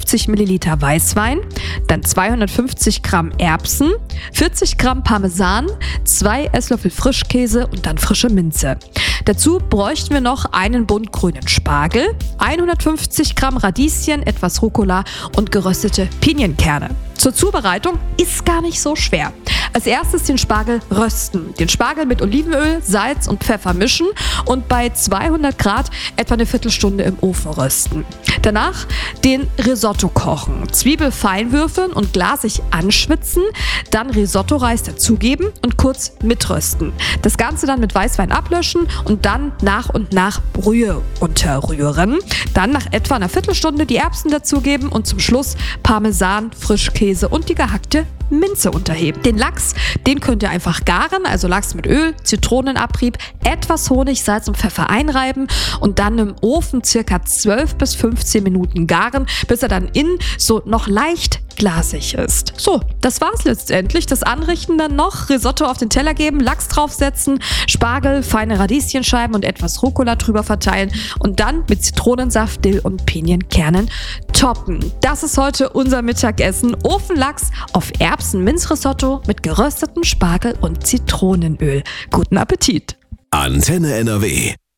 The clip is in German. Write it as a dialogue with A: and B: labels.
A: 250 Milliliter Weißwein, dann 250 Gramm Erbsen, 40 Gramm Parmesan, 2 Esslöffel Frischkäse und dann frische Minze. Dazu bräuchten wir noch einen Bund grünen Spargel, 150 Gramm Radieschen, etwas Rucola und geröstete Pinienkerne. Zur Zubereitung ist gar nicht so schwer. Als erstes den Spargel rösten. Den Spargel mit Olivenöl, Salz und Pfeffer mischen und bei 200 Grad etwa eine Viertelstunde im Ofen rösten. Danach den Risotto kochen. Zwiebel fein würfeln und glasig anschwitzen. Dann Risotto-Reis dazugeben und kurz mitrösten. Das Ganze dann mit Weißwein ablöschen und dann nach und nach Brühe unterrühren. Dann nach etwa einer Viertelstunde die Erbsen dazugeben und zum Schluss Parmesan, Frischkäse und die gehackte Minze unterheben. Den Lachs, den könnt ihr einfach garen, also Lachs mit Öl, Zitronenabrieb, etwas Honig, Salz und Pfeffer einreiben und dann im Ofen circa 12 bis 15 Minuten garen, bis er dann innen so noch leicht glasig ist. So, das war's letztendlich. Das Anrichten dann noch, Risotto auf den Teller geben, Lachs draufsetzen, Spargel, feine Radieschenscheiben und etwas Rucola drüber verteilen und dann mit Zitronensaft, Dill und Pinienkernen toppen. Das ist heute unser Mittagessen. Ofenlachs auf Erbsen-Minzrisotto mit geröstetem Spargel und Zitronenöl. Guten Appetit!
B: Antenne NRW